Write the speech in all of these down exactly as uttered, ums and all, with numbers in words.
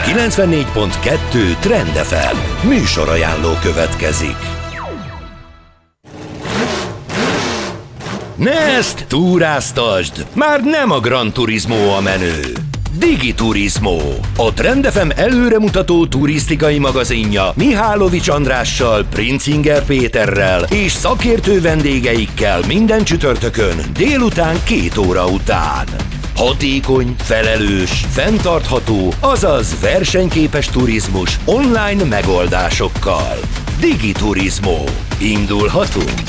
kilencvennégy pont kettő Trend ef em műsorajánló következik. Next, túráztasd! Már nem a Gran Turismo a menő. Digiturismo, a Trend ef em előremutató turisztikai magazinja Mihálovics Andrással, Princinger Péterrel és szakértő vendégeikkel minden csütörtökön délután két óra után. Hatékony, felelős, fenntartható, azaz versenyképes turizmus online megoldásokkal. Digiturismo. Indulhatunk!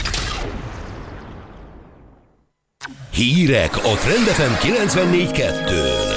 Hírek a Trend ef em kilencvennégy kettőn.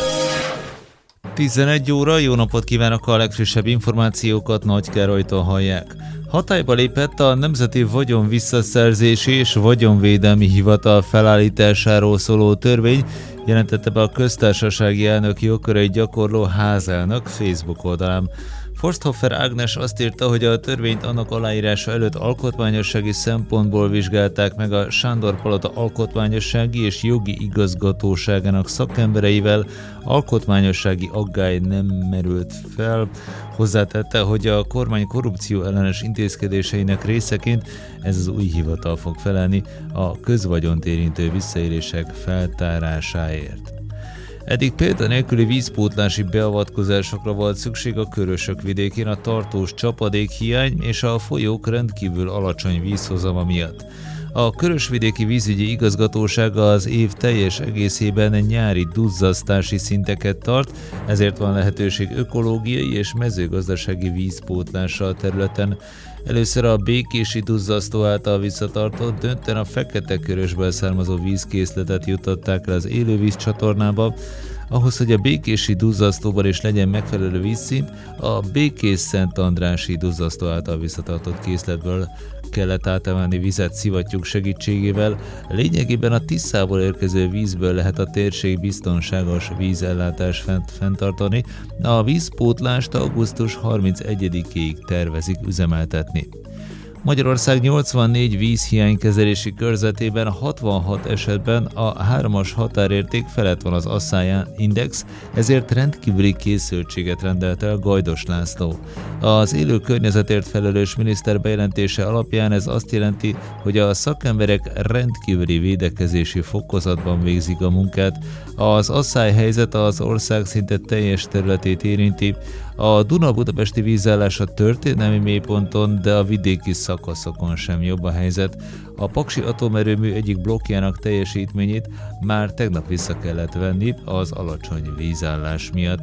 tizenegy óra, jó napot kívánok, a legfrissebb információkat Nagy Károlytól hallják. Hatályba lépett a Nemzeti Vagyon Visszaszerzési és Vagyonvédelmi Hivatal felállításáról szóló törvény, jelentette be a köztársasági elnök jogköreit gyakorló házelnök Facebook oldalán. Forsthofer Ágnes azt írta, hogy a törvényt annak aláírása előtt alkotmányossági szempontból vizsgálták meg a Sándor Palota alkotmányossági és jogi igazgatóságának szakembereivel, alkotmányossági aggály nem merült fel. Hozzátette, hogy a kormány korrupció ellenes intézkedéseinek részeként ez az új hivatal fog felelni a közvagyont érintő visszaélések feltárásáért. Eddig példanélküli vízpótlási beavatkozásokra volt szükség a Körösök vidékén a tartós csapadékhiány és a folyók rendkívül alacsony vízhozama miatt. A Körösvidéki Vízügyi Igazgatósága az év teljes egészében nyári duzzasztási szinteket tart, ezért van lehetőség ökológiai és mezőgazdasági vízpótlásra a területen. Először a békési duzzasztó által visszatartott, döntően a Fekete-Körösből származó vízkészletet juttatták le az élővíz csatornába. Ahhoz, hogy a békési duzzasztóban is legyen megfelelő vízszint, a Békés-Szentandrási duzzasztó által visszatartott készletből kellett átemelni vizet szivattyúk segítségével. Lényegében a Tiszából érkező vízből lehet a térség biztonságos vízellátást fent, fenntartani. A vízpótlást augusztus harmincegyedikéig tervezik üzemeltetni. Magyarország nyolcvannégy vízhiánykezelési körzetében hatvanhat esetben a hármas határérték felett van az Asszály Index, ezért rendkívüli készültséget rendelt el Gajdos László. Az élő környezetért felelős miniszter bejelentése alapján ez azt jelenti, hogy a szakemberek rendkívüli védekezési fokozatban végzik a munkát. Az Asszály helyzet az ország szinte teljes területét érinti. A Duna-budapesti vízállás a történelmi mélyponton, de a vidéki szakaszokon sem jobb a helyzet. A Paksi atomerőmű egyik blokkjának teljesítményét már tegnap vissza kellett venni az alacsony vízállás miatt.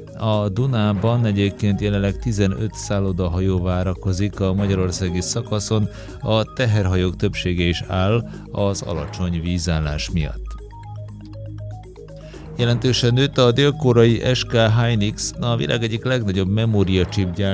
A Dunában egyébként jelenleg tizenöt szállodahajó várakozik a magyarországi szakaszon, a teherhajók többsége is áll az alacsony vízállás miatt. Jelentősen nőtt a dél-koreai es ká Hynix, a világ egyik legnagyobb memóriachip gyár